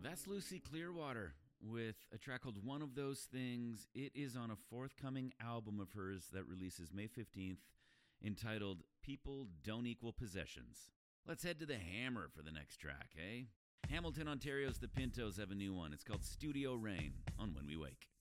That's Lucy Clearwater with a track called One of Those Things. It is on a forthcoming album of hers that releases May 15th entitled People Don't Equal Possessions. Let's head to the Hammer for the next track, eh? Hamilton, Ontario's The Pintos have a new one. It's called Studio Rain on When We Wake.